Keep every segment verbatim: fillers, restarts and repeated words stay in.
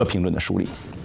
评论的梳理。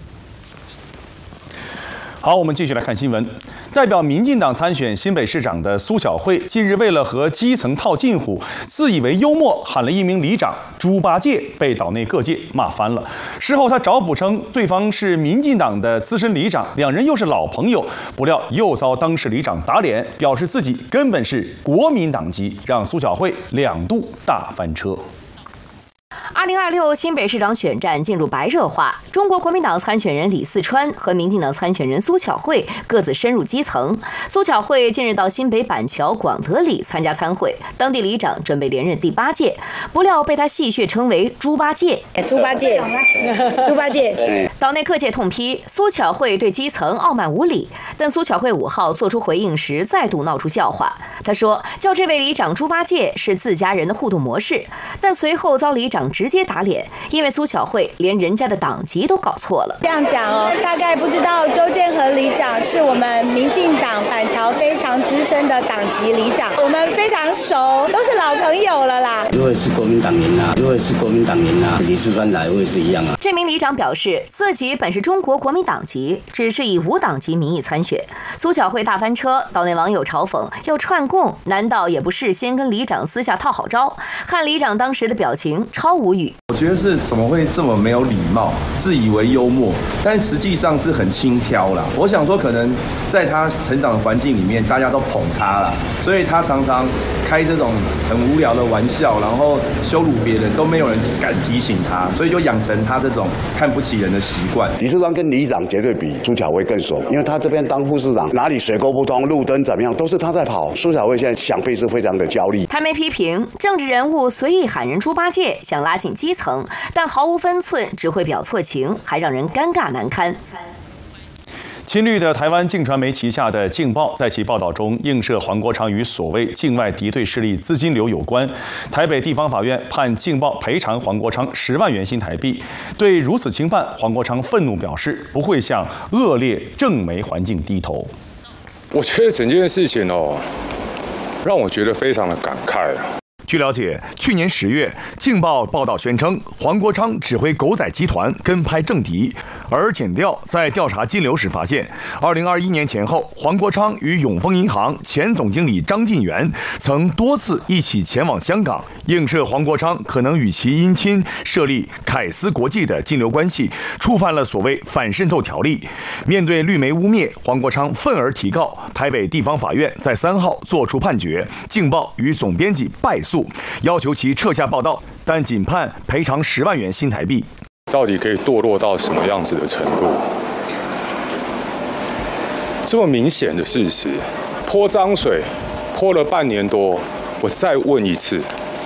好，我们继续来看新闻。代表民进党参选新北市长的苏巧慧，近日为了和基层套近乎，自以为幽默，喊了一名里长“猪八戒”，被岛内各界骂翻了。事后他找补称对方是民进党的资深里长，两人又是老朋友，不料又遭当时里长打脸，表示自己根本是国民党籍，让苏巧慧两度大翻车。 二零二六新北市长选战进入白热化，中国国民党参选人李四川和民进党参选人苏巧慧各自深入基层。苏巧慧近日到新北板桥广德里参加参会，当地里长准备连任第八届，不料被他戏谑称为“猪八戒”。 猪八戒，猪八戒。 岛内各界痛批苏巧慧对基层傲慢无礼，但苏巧慧五号做出回应时再度闹出笑话。他说叫这位里长“猪八戒”是自家人的互动模式，但随后遭里长直接打脸，因为苏巧慧连人家的党籍都搞错了。 这样讲哦，大概不知道周建和里长是我们民进党板桥非常资深的党籍里长，我们非常熟，都是老朋友了啦。 我也是国民党人啊，我也是国民党人啊，李四川来我也是一样啊。 这名里长表示，自己本是中国国民党籍，只是以无党籍名义参选。苏巧慧大翻车，岛内网友嘲讽要串供，难道也不事先跟里长私下套好招？看里长当时的表情，超无语。 我觉得是怎么会这么没有礼貌，自以为幽默，但实际上是很轻佻啦。我想说，可能在他成长的环境里面，大家都捧他啦，所以他常常开这种很无聊的玩笑，然后羞辱别人，都没有人敢提醒他，所以就养成他这种看不起人的习惯。 李四川跟里长绝对比苏巧慧更熟，因为他这边当副市长，哪里水沟不通、路灯怎么样，都是他在跑。苏巧慧现在想必是非常的焦虑。 他没批评政治人物随意喊人猪八戒，想拉近基层，但毫无分寸，只会表错情，还让人尴尬难堪。 亲绿的台湾镜传媒旗下的《镜报》在其报道中映射黄国昌与所谓境外敌对势力资金流有关。台北地方法院判《镜报》赔偿黄国昌十万元新台币。对如此轻判，黄国昌愤怒表示不会向恶劣政媒环境低头。 我觉得整件事情哦，让我觉得非常的感慨啊。 据了解，去年十月，《镜报》报道宣称黄国昌指挥狗仔集团跟拍政敌，而检调在调查金流时发现，二零二一年前后，黄国昌与永丰银行前总经理张进元曾多次一起前往香港，映射黄国昌可能与其姻亲设立凯斯国际的金流关系，触犯了所谓反渗透条例。面对绿媒污蔑，黄国昌愤而提告，台北地方法院在三号作出判决，《镜报》与总编辑败诉。要求其撤下报道，但仅判赔偿十万元新台币。 到底可以堕落到什么样子的程度？这么明显的事实，泼脏水，泼了半年多。我再问一次，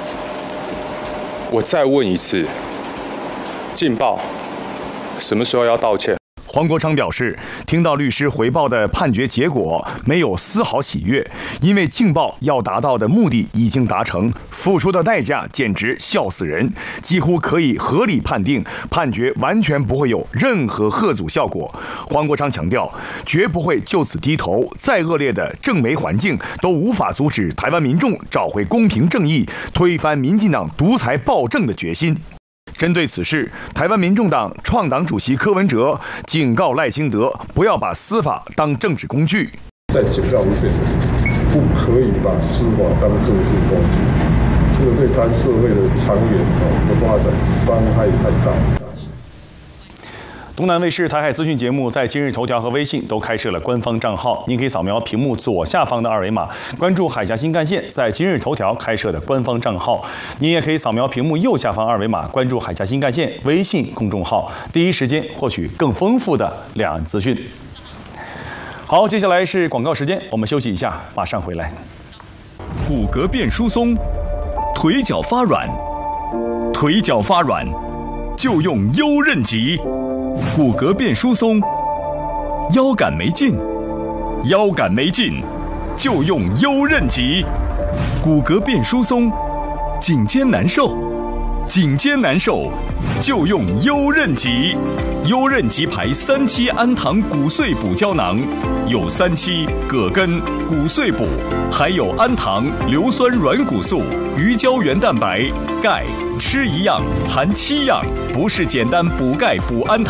我再问一次，《镜报》什么时候要道歉？ 黄国昌表示，听到律师回报的判决结果，没有丝毫喜悦，因为《镜报》要达到的目的已经达成，付出的代价简直笑死人，几乎可以合理判定，判决完全不会有任何吓阻效果。黄国昌强调，绝不会就此低头，再恶劣的政媒环境都无法阻止台湾民众找回公平正义，推翻民进党独裁暴政的决心。针对此事，台湾民众党创党主席柯文哲警告赖清德不要把司法当政治工具。 在警告一遍，不可以把司法当政治工具，这个对台湾社会的长远的发展伤害太大。 东南卫视台海资讯节目在今日头条和微信都开设了官方账号，您可以扫描屏幕左下方的二维码，关注海峡新干线在今日头条开设的官方账号。您也可以扫描屏幕右下方二维码，关注海峡新干线微信公众号，第一时间获取更丰富的两岸资讯。好，接下来是广告时间，我们休息一下，马上回来。 骨骼变疏松，腿脚发软，腿脚发软就用优韧极。骨骼变疏松，腰杆没劲，腰杆没劲就用优韧极。骨骼变疏松，颈肩难受， 颈肩难受，就用优韧极。优韧极牌三七氨糖骨碎补胶囊，有三七、葛根、骨碎补，还有氨糖、硫酸软骨素、鱼胶原蛋白、钙，吃一样含七样，不是简单补钙补氨糖。